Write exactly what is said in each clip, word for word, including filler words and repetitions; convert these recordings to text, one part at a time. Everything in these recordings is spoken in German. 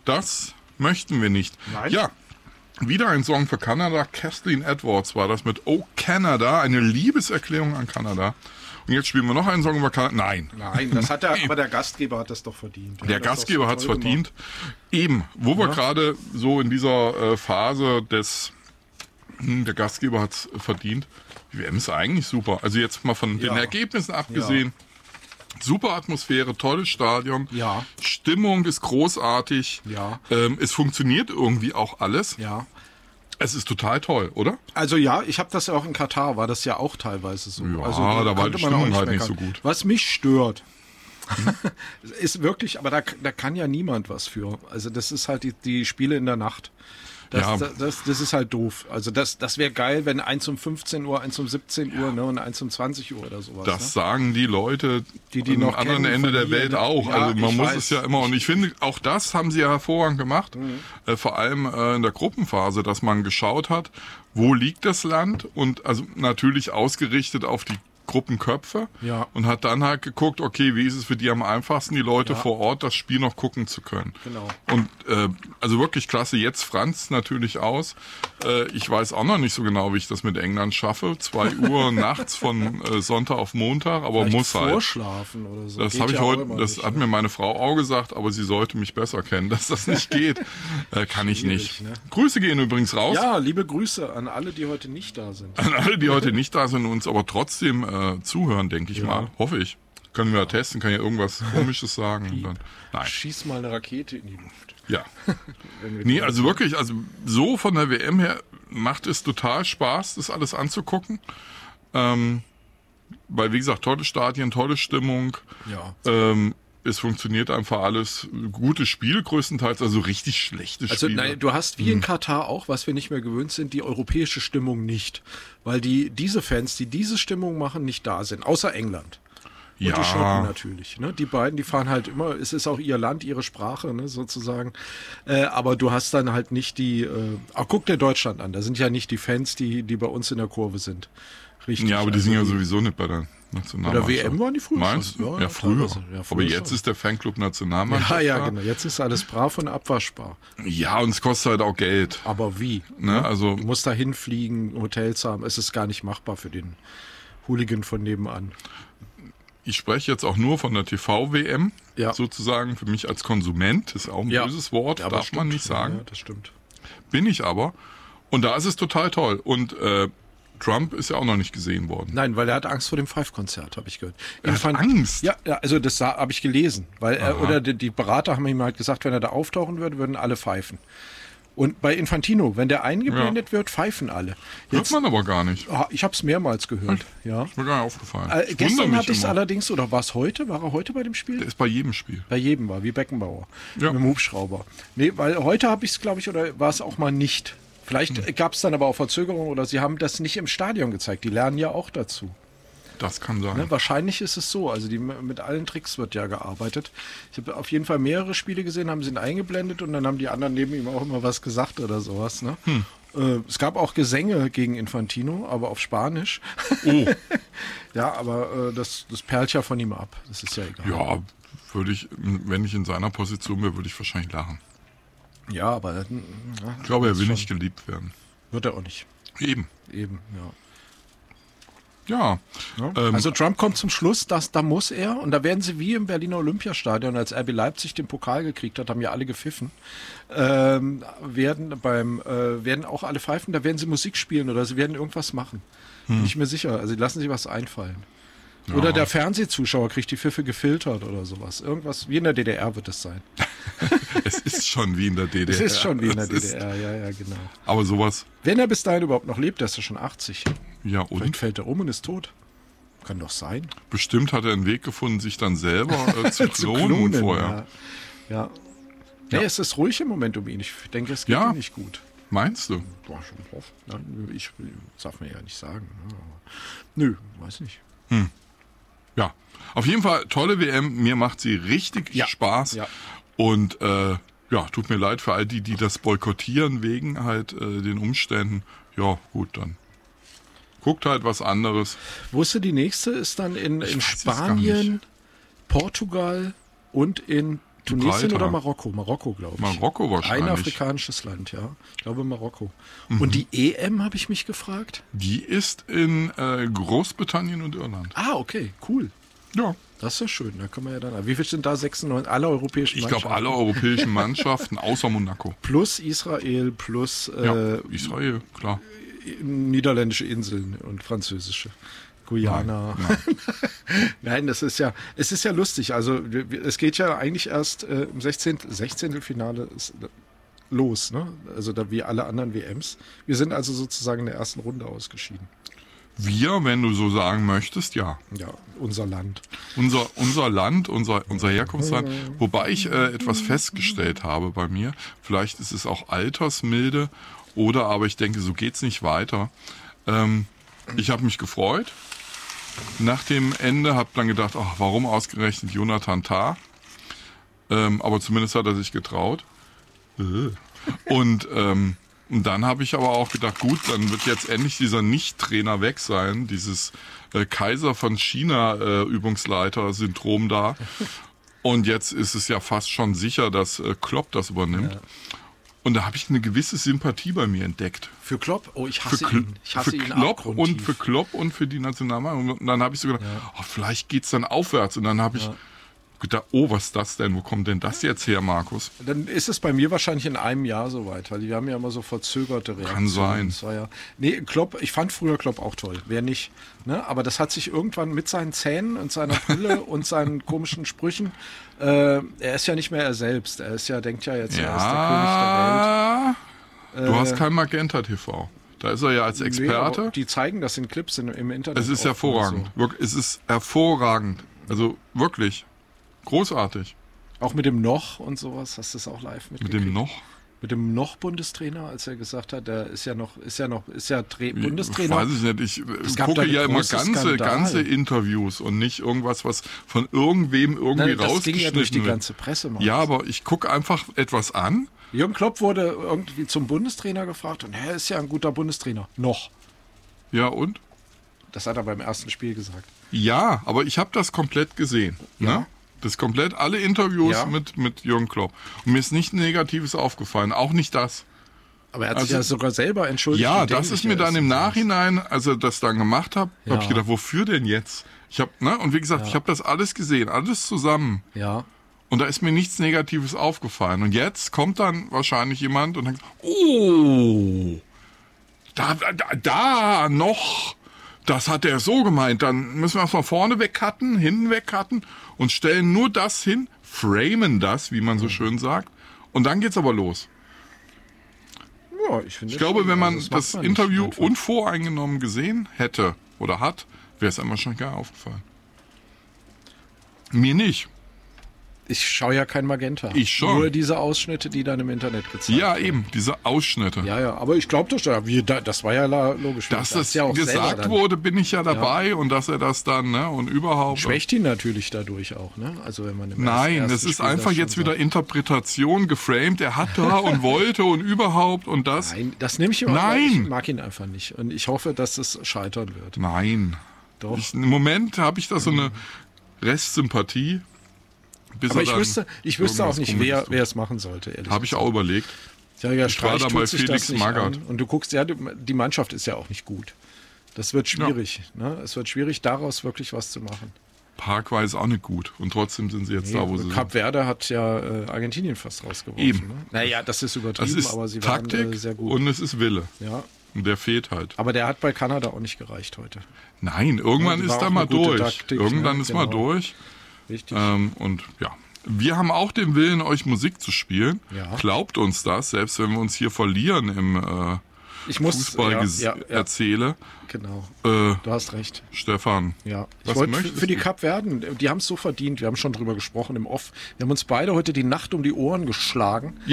Das möchten wir nicht. Nein. Ja, wieder ein Song für Kanada. Kathleen Edwards war das mit Oh Canada, eine Liebeserklärung an Kanada. Und jetzt spielen wir noch einen Song über Kanada. Nein. Nein, das hat der, aber der Gastgeber hat das doch verdient. Der Gastgeber hat es verdient. Eben, wo wir Ja. gerade so in dieser äh, Phase des, hm, der Gastgeber hat es verdient. Die W M ist eigentlich super. Also jetzt mal von den Ja. Ergebnissen abgesehen. Super Atmosphäre, tolles Stadion. Ja. Stimmung ist großartig. Ja. Ähm, es funktioniert irgendwie auch alles. Ja. Es ist total toll, oder? Also ja, ich habe das ja auch in Katar, war das ja auch teilweise so. Ja, also, da war konnte die man auch Stimmung halt nicht meckern. so gut. Was mich stört, ist wirklich, aber da, da kann ja niemand was für. Also das ist halt die, die Spiele in der Nacht. Das, Ja. das, das, das ist halt doof. Also das, das wäre geil, wenn eins um fünfzehn Uhr, eins um siebzehn Uhr ne, und eins um zwanzig Uhr oder sowas. Das ne? sagen die Leute Die, die am noch anderen kennen Ende von der hier, Welt ne? auch. Ja, also man ich muss weiß. es ja immer, und ich finde, auch das haben sie ja hervorragend gemacht, Mhm. äh, vor allem äh, in der Gruppenphase, dass man geschaut hat, wo liegt das Land und also natürlich ausgerichtet auf die Gruppenköpfe Ja. und hat dann halt geguckt, okay, wie ist es für die am einfachsten, die Leute Ja. vor Ort das Spiel noch gucken zu können. Genau. Und äh, also wirklich klasse, jetzt Franz natürlich aus. Äh, ich weiß auch noch nicht so genau, wie ich das mit England schaffe. Zwei Uhr nachts von äh, Sonntag auf Montag, aber Vielleicht muss halt. vorschlafen oder so. Das Geht habe ich ja auch heute, immer das nicht, hat ne? mir meine Frau auch gesagt, aber sie sollte mich besser kennen, dass das nicht geht. äh, kann ich nicht. Schwierig, ne? Grüße gehen übrigens raus. Ja, liebe Grüße an alle, die heute nicht da sind. An alle, die heute nicht da sind und uns aber trotzdem äh, zuhören, denke ich Ja. mal. Hoffe ich. Können wir ja testen, kann ja irgendwas Komisches sagen. Und dann, nein. Schieß mal eine Rakete in die Luft. Ja. Wenn wir Nee, die- also wirklich, also so von der W M her macht es total Spaß, das alles anzugucken. Ähm, weil, wie gesagt, tolle Stadien, tolle Stimmung. Ja. Ähm, es funktioniert einfach alles. Gute Spiele größtenteils, also richtig schlechte Also Spiele. nein, du hast wie in Katar auch, was wir nicht mehr gewöhnt sind, die europäische Stimmung nicht. Weil die diese Fans, die diese Stimmung machen, nicht da sind. Außer England. Und ja, die Schotten natürlich. Ne? Die beiden, die fahren halt immer, es ist auch ihr Land, ihre Sprache, ne, sozusagen. Äh, aber du hast dann halt nicht die, äh, auch guck dir Deutschland an, da sind ja nicht die Fans, die, die bei uns in der Kurve sind. Richtig. ja, aber die also sind ja sowieso nicht bei der Nationalmannschaft. Bei der W M waren die früher Meinst schon. du? Ja, Ja, ja, früher. teilweise. Ja, früher aber jetzt schon. ist der Fanclub Nationalmannschaft Ja, ja, da. genau. Jetzt ist alles brav und abwaschbar. Ja, und es kostet halt auch Geld. Aber wie? Ne? Also, Du musst da hinfliegen, Hotels haben. Es ist gar nicht machbar für den Hooligan von nebenan. ich spreche jetzt auch nur von der T V-W M, Ja. sozusagen für mich als Konsument. ist auch ein Ja. böses Wort, Ja, aber darf man stimmt. nicht sagen. Ja, das stimmt. Bin ich aber. Und da ist es total toll. Und äh, Trump ist ja auch noch nicht gesehen worden. Nein, weil er hat Angst vor dem Five-Konzert, habe ich gehört. Er hat Infant- Angst? Ja, ja, also das habe ich gelesen. Weil er, oder die, die Berater haben ihm halt gesagt, wenn er da auftauchen würde, würden alle pfeifen. Und bei Infantino, wenn der eingeblendet wird, pfeifen alle. Hört Jetzt, man aber gar nicht. ah, ich habe es mehrmals gehört. Ja. Ist mir gar nicht aufgefallen. Äh, Ich wundere gestern mich hatte ich es immer. allerdings, oder war es heute? War er heute bei dem Spiel? Der ist bei jedem Spiel. Bei jedem war, wie Beckenbauer. Ja. Mit dem Hubschrauber. Nee, weil heute habe ich es, glaube ich, oder war es auch mal nicht. Vielleicht Hm. gab es dann aber auch Verzögerungen oder sie haben das nicht im Stadion gezeigt. Die lernen ja auch dazu. Das kann sein. Ne? Wahrscheinlich ist es so. Also die, mit allen Tricks wird ja gearbeitet. Ich habe auf jeden Fall mehrere Spiele gesehen, haben sie ihn eingeblendet und dann haben die anderen neben ihm auch immer was gesagt oder sowas. Ne? Hm. Äh, es gab auch Gesänge gegen Infantino, aber auf Spanisch. Oh, Ja, aber äh, das, das perlt ja von ihm ab. Das ist ja egal. ja, würde ich, wenn ich in seiner Position wäre, würde ich wahrscheinlich lachen. Ja, aber äh, Ich glaube, er will schon. nicht geliebt werden. Wird er auch nicht. Eben. Eben, ja. Ja. Ja. Ähm, Also Trump kommt zum Schluss, dass da muss er, und da werden sie wie im Berliner Olympiastadion, als R B Leipzig den Pokal gekriegt hat, haben ja alle gepfiffen, ähm, werden beim äh, werden auch alle pfeifen, da werden sie Musik spielen oder sie werden irgendwas machen. Bin ich mir sicher. Also die lassen sich was einfallen. Oder der Fernsehzuschauer kriegt die Pfiffe gefiltert oder sowas. Irgendwas, wie in der D D R wird es sein. es ist schon wie in der D D R. Es ist schon wie in der Es D ist- D R, ja, ja, genau. Aber sowas, Wenn er bis dahin überhaupt noch lebt, der ist ja schon achtzig. ja Vielleicht und? fällt er um und ist tot. Kann doch sein. Bestimmt hat er einen Weg gefunden, sich dann selber äh, zu klonen vorher. Ja. ja. Nee, es ist ruhig im Moment um ihn. Ich denke, es geht Ja. ihm nicht gut. Meinst du? Boah, schon drauf. Ja, ich darf mir ja nicht sagen. ne, aber- Nö, weiß nicht. Ja. Auf jeden Fall tolle W M. Mir macht sie richtig Ja. Spaß. Ja. Und äh, ja, tut mir leid für all die, die das boykottieren wegen halt äh, den Umständen. Ja, gut, dann guckt halt was anderes. Wusste die nächste ist dann in, Ich in weiß es gar Spanien, nicht. Portugal und in Tunesien breiter. oder Marokko? Marokko, glaube ich. Marokko wahrscheinlich. Ein afrikanisches Land, ja. Ich glaube Marokko. Mhm. Und die E M, habe ich mich gefragt? Die ist in äh, Großbritannien und Irland. Ah, okay, cool. Ja. Das ist ja schön, da können wir ja dann. Wie viel sind da? sechsundneunzig, alle europäischen Ich Mannschaften? glaube, alle europäischen Mannschaften außer Monaco. Plus Israel, plus äh, Ja, Israel, klar. niederländische Inseln und französische. Guyana. Nein, nein. Nein, das ist ja, es ist ja lustig. Also es geht ja eigentlich erst äh, im sechzehnten. Sechzehntelfinale ist los, ne? Also da wie alle anderen W Ms. Wir sind also sozusagen in der ersten Runde ausgeschieden. Wir, wenn du so sagen möchtest, ja. Ja, unser Land. Unser, unser Land, unser, unser Herkunftsland. Wobei ich äh, etwas festgestellt habe bei mir. Vielleicht ist es auch Altersmilde oder aber ich denke, so geht's nicht weiter. Ähm, ich habe mich gefreut. Nach dem Ende habe dann gedacht, ach, warum ausgerechnet Jonathan Tah? Ähm, aber zumindest hat er sich getraut. Und ähm, Und dann habe ich aber auch gedacht, gut, dann wird jetzt endlich dieser Nicht-Trainer weg sein, dieses äh, Kaiser von China äh, Übungsleiter-Syndrom da. Und jetzt ist es ja fast schon sicher, dass äh, Klopp das übernimmt. Ja. Und da habe ich eine gewisse Sympathie bei mir entdeckt. Für Klopp? Oh, ich hasse für ihn. Ich hasse für ihn Klopp abgrundtief. und für Klopp und für die Nationalmannschaft. Und dann habe ich so gedacht, Ja. oh, vielleicht geht's dann aufwärts. Und dann habe ich Ja. gedacht, oh, was ist das denn? Wo kommt denn das jetzt her, Markus? Dann ist es bei mir wahrscheinlich in einem Jahr soweit, weil die haben ja immer so verzögerte Reaktionen. Kann sein. Das war ja, nee, Klopp, ich fand früher Klopp auch toll, wer nicht. Ne? Aber das hat sich irgendwann mit seinen Zähnen und seiner Brille und seinen komischen Sprüchen, äh, er ist ja nicht mehr er selbst. Er ist ja, denkt ja jetzt, er ist der König der Welt. Du hast kein Magenta T V. Da ist er ja als Experte. Nee, die zeigen das in Clips in, im Internet. Es ist auch hervorragend. so. Wirk- Es ist hervorragend. Also wirklich. Großartig. Auch mit dem Noch und sowas, hast du es auch live Mit mitgekriegt? dem noch. Mit dem Noch-Bundestrainer, als er gesagt hat, der ist ja noch, ist ja noch, ist ja Tra- Bundestrainer. Weiß ich nicht. Ich Es gab da gucke einen ja immer großen ganze, Skandal. ganze Interviews und nicht irgendwas, was von irgendwem irgendwie Nein, das ging ja durch die rausgeschnitten wird. ganze Presse. Mann. Ja, aber ich gucke einfach etwas an. Jürgen Klopp wurde irgendwie zum Bundestrainer gefragt und er ist ja ein guter Bundestrainer. Noch. Ja, und? Das hat er beim ersten Spiel gesagt. Ja, aber ich habe das komplett gesehen. Ja. Ne? Das komplett, alle Interviews Ja. mit, mit Jürgen Klopp. Und mir ist nichts Negatives aufgefallen. Auch nicht das. Aber er hat Also- sich ja sogar selber entschuldigt. Ja, und das ist dämlich mir er dann im und sowas. Nachhinein, als er das dann gemacht hat, Ja. habe ich gedacht, wofür denn jetzt? Ich habe, ne, und wie gesagt, Ja. ich habe das alles gesehen, alles zusammen. Ja. Und da ist mir nichts Negatives aufgefallen. Und jetzt kommt dann wahrscheinlich jemand und denkt, oh, da, da, da noch, das hat er so gemeint. Dann müssen wir erstmal vorne wegcutten, hinten wegcutten und stellen nur das hin, framen das, wie man so schön sagt. Und dann geht's aber los. Ja, ich finde Ich glaube, schon, wenn man also macht das man nicht Interview einfach. unvoreingenommen gesehen hätte oder hat, wäre es einem wahrscheinlich gar nicht aufgefallen. Mir nicht. Ich schaue ja kein Magenta. Ich schon. Nur diese Ausschnitte, die dann im Internet gezeigt Ja, werden. eben, diese Ausschnitte. Ja, ja, aber ich glaube das ja. Wie, da- das war ja la- logisch. Dass Das das ist ja auch selber gesagt dann- wurde, bin ich ja dabei und dass er das dann, ne, und überhaupt. Schwächt ihn natürlich dadurch auch, ne? Also wenn man im Nein, ersten das ist Spiel einfach schon jetzt wieder sagt. Interpretation, geframed. Er hat da und wollte und überhaupt und das. Nein, das nehme ich ihm auch, Nein. weil ich mag ihn einfach nicht. Und ich hoffe, dass es scheitern wird. Nein. Doch. Ich, Im Moment habe ich da so eine Restsympathie. Bis Aber er ich dann wüsste, ich wüsste auch irgendwas nicht, Komisches wer, tut. wer es machen sollte, ehrlich Habe ich gesagt. auch überlegt. Ja, ja, Ich war Streich da tut bei sich Felix das nicht Magath. an. Und du guckst, ja, die, die Mannschaft ist ja auch nicht gut. Das wird schwierig. Ne? Es wird schwierig, daraus wirklich was zu machen. Paraguay ist auch nicht gut. Und trotzdem sind sie jetzt da, wo sie Cap sind. Verde hat ja äh, Argentinien fast rausgeworfen. Eben. Ne? Naja, das ist Das übertrieben, ist aber sie Taktik waren äh, sehr gut. und es ist Wille. Ja. Und der fehlt halt. Aber der hat bei Kanada auch nicht gereicht heute. Nein, irgendwann Ja, war ist da auch mal eine gute durch. Taktik, irgendwann ne? ist mal Genau. durch. Richtig. Ähm, und ja. Wir haben auch den Willen, euch Musik zu spielen. Ja. Glaubt uns das, selbst wenn wir uns hier verlieren im äh, ich muss, Fußball ja, ges- ja, ja, erzähle. genau. Äh, Du hast recht. Stefan. Ja, ich Was wollte für, möchtest für die du? Cup werden. Die haben es so verdient. Wir haben schon drüber gesprochen im Off. Wir haben uns beide heute die Nacht um die Ohren geschlagen. Ja.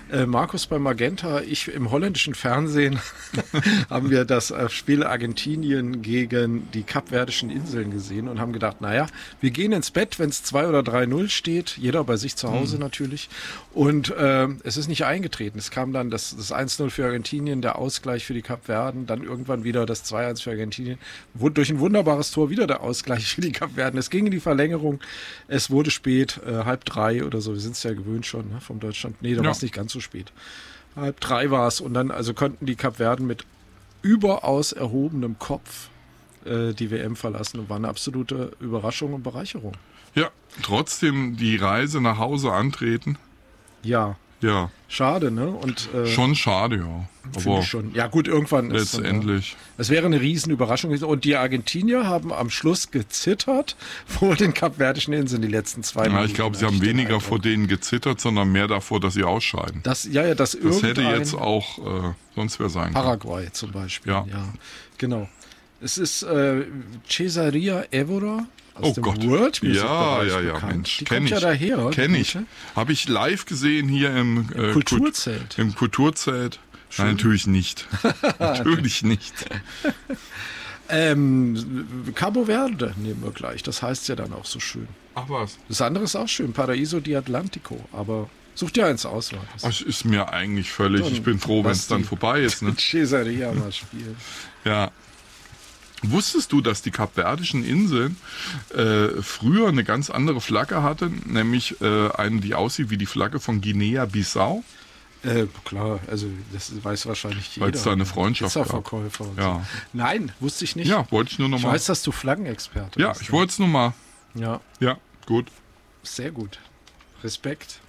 Äh, Markus bei Magenta, ich im holländischen Fernsehen haben wir das äh, Spiel Argentinien gegen die Kapverdischen Inseln gesehen und haben gedacht, naja, wir gehen ins Bett, wenn es zwei oder drei null steht, jeder bei sich zu Hause mhm. natürlich. Und äh, es ist nicht eingetreten. Es kam dann das, das eins null für Argentinien, der Ausgleich für die Kapverden, dann irgendwann wieder das zwei eins für Argentinien. Wurde durch ein wunderbares Tor wieder der Ausgleich für die Kapverden. Es ging in die Verlängerung. Es wurde spät, äh, halb drei oder so. Wir sind es ja gewöhnt schon ne, vom Deutschland. Nee, da ja. war es nicht ganz so spät. Halb drei war es und dann also konnten die Kapverden mit überaus erhobenem Kopf äh, die W M verlassen und war eine absolute Überraschung und Bereicherung. Ja, trotzdem die Reise nach Hause antreten. Ja. Ja. Schade, ne? Und, äh, schon schade, ja. Aber schon. Ja gut, irgendwann letztendlich. Ist es wäre eine Riesenüberraschung gewesen. Und die Argentinier haben am Schluss gezittert vor den Kapverdischen Inseln die letzten zwei ja, Minuten. Ich glaube, sie haben weniger vor denen gezittert, sondern mehr davor, dass sie ausscheiden. Das, ja, ja, das, das hätte jetzt auch äh, sonst wer sein können. Paraguay zum Beispiel. Ja, ja genau. Es ist äh, Cesaria Evora. Aus oh dem Gott. World Music ja, ja, ja, bekannt. Mensch. Die kenn kommt ich. ja daher. Kenne ich. Habe ich live gesehen hier im, Im äh, Kulturzelt. Kult, Im Kulturzelt. Nein, natürlich nicht. natürlich nicht. ähm, Cabo Verde nehmen wir gleich. Das heißt ja dann auch so schön. Ach was. Das andere ist auch schön. Paraíso de Atlántico. Aber such dir eins aus. Das ist mir eigentlich völlig. Dann ich bin froh, wenn es dann vorbei ist. Ne? Cesaria mal spielen. Ja. Wusstest du, dass die Kapverdischen Inseln äh, früher eine ganz andere Flagge hatten, nämlich äh, eine, die aussieht wie die Flagge von Guinea-Bissau? Äh, klar, also das weiß wahrscheinlich jeder. Weil es da eine Freundschaft gab. Pizzaverkäufer und ja. so. Nein, wusste ich nicht. Ja, wollte ich nur noch ich mal. Ich weiß, dass du Flaggenexperte ja, bist. Ja, ich wollte es nur mal. Ja. Ja, gut. Sehr gut. Respekt.